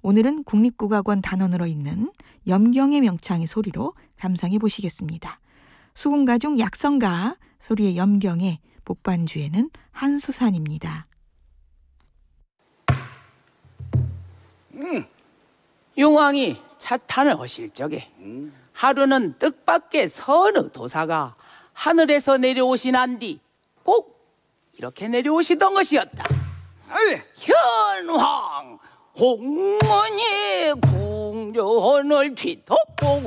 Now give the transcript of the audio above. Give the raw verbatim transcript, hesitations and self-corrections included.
오늘은 국립국악원 단원으로 있는 염경의 명창의 소리로 감상해 보시겠습니다. 수궁가중 약성가 소리의 염경의, 복반주에는 한수산입니다. 음. 용왕이 차탄을 하실 적에 음. 하루는 뜻밖의 선의 도사가 하늘에서 내려오신 뒤 꼭 이렇게 내려오시던 것이었다. 아이. 현황 홍문이 궁전을 뒤덮고